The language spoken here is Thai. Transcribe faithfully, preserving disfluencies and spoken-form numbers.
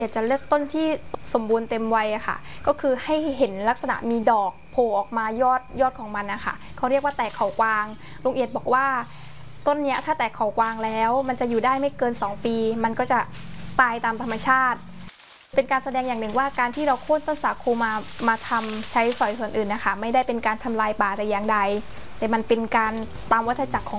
อยากจะเลือกต้นที่สมบูรณ์เต็มวัยอะค่ะก็คือให้เห็นลักษณะมีดอกโผล่ออกมายอดยอดของมันนะคะเขาเรียกว่าแตกเขากวางลุงเอียดบอกว่าต้นเนี้ยถ้าแตกเขากวางแล้วมันจะอยู่ได้ไม่เกินสองปีมันก็จะตายตามธรรมชาติเป็นการแสดงอย่างหนึ่งว่าการที่เราโค่นต้นสาคูมามาทำใช้สอยส่วนอื่นนะคะไม่ได้เป็นการทำลายป่าแต่อย่างใดแต่มันเป็นการตามวัฏจักรของ